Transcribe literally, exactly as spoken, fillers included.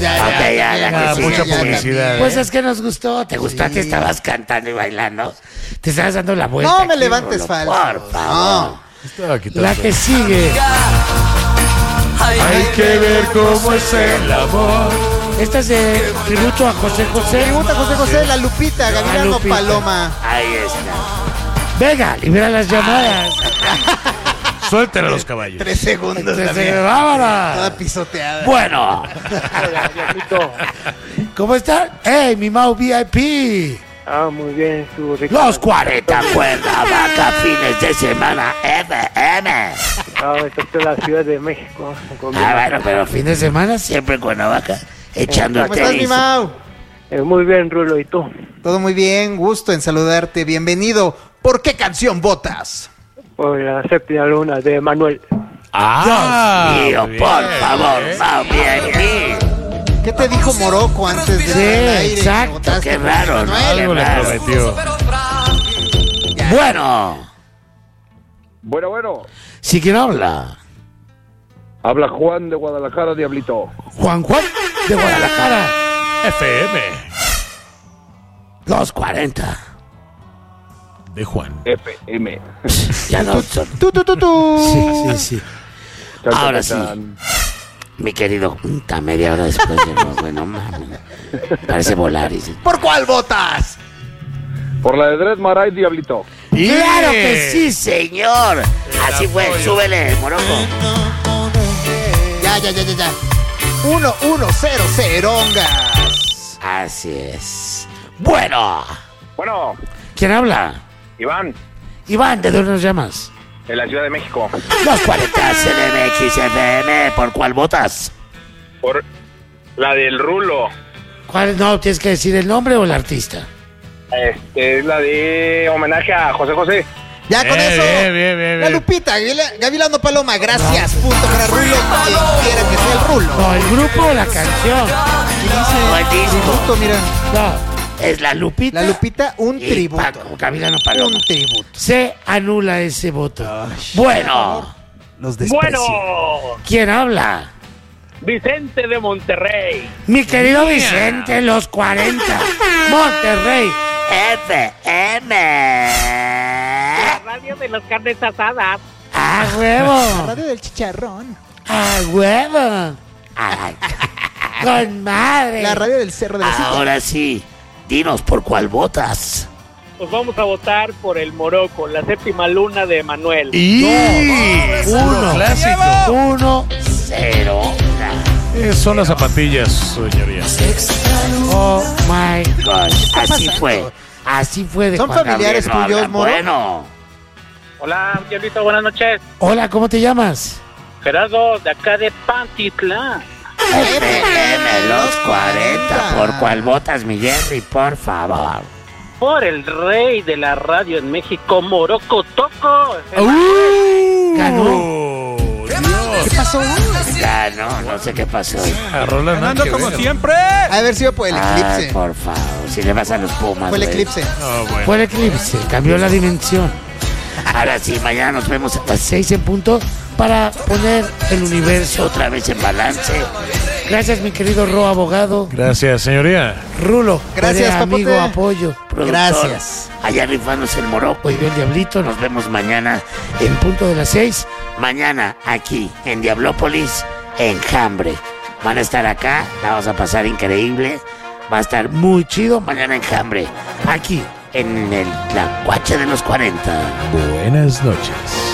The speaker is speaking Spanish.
Ya, ya, Ok, ya, ya, la ya, que sigue. mucha ya, publicidad. Pues es que nos gustó, te gustó, Sí. te estabas cantando y bailando. Te estabas dando la vuelta. No me aquí, levantes Rulo, falso. Por favor. Estaba quitando. La que sigue. Hay que ver cómo es el amor. Esta es de tributo a José José. Pregunta José José, la Lupita, Gavilano Lupita. Paloma. Ahí está. Venga, libera las llamadas. Suéltela a los caballos. Tres segundos. Entonces, también. vámonos. Toda pisoteada. Bueno. Hola, Diablito. ¿Cómo están? ¡Hey, mi Mau V I P! Ah, muy bien, estuvo rico. Los cuarenta Cuernavaca, fines de semana, F M. Ah, esto es la Ciudad de México. Con mi Ah, mamá. bueno, pero fin de semana siempre en Cuernavaca, echando el ¿Cómo estás, mi tenis. Mau? Eh, muy bien, Rulo, ¿y tú? Todo muy bien, gusto en saludarte. Bienvenido. ¿Por qué canción votas? Por la séptima luna de Manuel. Ah, Dios mío, muy por bien. favor, Mau V I P. ¿Qué te dijo Morocco antes de Sí, entrar al aire? exacto, Votaste qué por raro, ¿no? Manuel. Algo le Claro. prometió. Bueno, Bueno, bueno. ¿sí quién habla? Habla Juan de Guadalajara, Diablito. Juan Juan de Guadalajara, F M los cuarenta. de Juan. F M. Ya no son. Tú, tú, tú, tú. Sí, sí, sí. Chan, chan, Ahora sí. chan. Mi querido, puta, media hora después de no, bueno, mames. Parece Volaris. ¿Por cuál votas? Por la de Dred Maray, Diablito. ¡Claro que sí, señor! Así fue, súbele, Morocco. Ya, ya, ya, ya, ya. Uno, uno, cero, cerongas. Así es. Bueno, Bueno, ¿quién habla? Iván, Iván, ¿de dónde nos llamas? de la Ciudad de México. Los cuarenta C D M X F M, ¿por cuál votas? Por la del Rulo. ¿Cuál? No, tienes que decir el nombre o el artista. Este, es la de homenaje a José José. Ya con Bien, eso. bien, bien, bien, La bien. Lupita, Gavila- Gavilano Paloma, gracias. Punto para Rulo, quien quiera que sea el Rulo. No, el grupo o la canción. Y dice Buenísimo. tributo, mira. No, es la Lupita. La Lupita, un y tributo. Paco, Gavilano Paloma. Un tributo. Se anula ese voto. Bueno, Los desprecio. ¿quién habla? Vicente de Monterrey. Mi querido Vicente, los cuarenta. Monterrey. F M. Radio de las carnes asadas. ¡A La huevo! radio del chicharrón. ¡A huevo! Ay, ¡con madre! La radio del cerro de la silla. Ahora sí, dinos por cuál votas. Pues vamos a votar por el Morocco, la séptima luna de Manuel. Y Uno. clásico. Uno, cero. Eh, son las zapatillas, señorías. Oh my God. Así fue. Así fue de ¿Son Juan familiares Gabriel, no tuyos, hablan. Moro? Bueno. Hola, Diablito, buenas noches. Hola, ¿cómo te llamas? Gerardo, de acá de Pantitlán. F M, los cuarenta. ¿Por cuál votas, mi Jerry? Por favor. Por el rey de la radio en México, Morocco Toco. Ganó. Dios. ¿Qué pasó? Ya, no, no sé qué pasó. Ah, Roland, Ganando nada que como ver. siempre. Ha de haber sido por el Ay, eclipse. por favor, si le vas a los Pumas. Fue el güey. eclipse. No, bueno. Fue el eclipse, cambió la dimensión. Ahora sí, mañana nos vemos a las seis en punto para poner el universo otra vez en balance. Gracias, mi querido Ro, abogado. Gracias, señoría. Rulo, Gracias, Perea, amigo, papote. apoyo. Productor. Gracias. Allá rifándose el Morocco y yo el Diablito. Nos vemos mañana en punto de las seis. Mañana aquí en Diablópolis, Enjambre. Van a estar acá, la vamos a pasar increíble. Va a estar muy chido mañana Enjambre. Aquí en el Tlacuache de los cuarenta. Buenas noches.